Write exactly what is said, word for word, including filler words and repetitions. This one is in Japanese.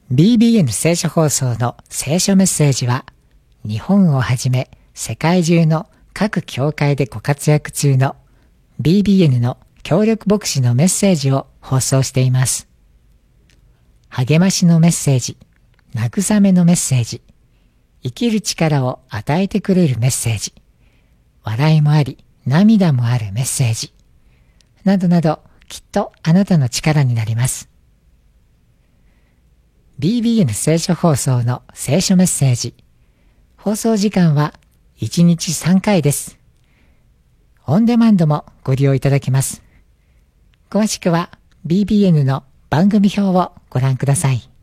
ビービーエヌ 聖書放送の聖書メッセージは、日本をはじめ世界中の各教会でご活躍中の ビービーエヌ の協力牧師のメッセージを放送しています。励ましのメッセージ、慰めのメッセージ、生きる力を与えてくれるメッセージ、笑いもあり涙もあるメッセージなどなど、きっとあなたの力になります。ビービーエヌ 聖書放送の聖書メッセージ、放送時間はいちにちさんかいです。オンデマンドもご利用いただけます。詳しくは ビービーエヌ の番組表をご覧ください。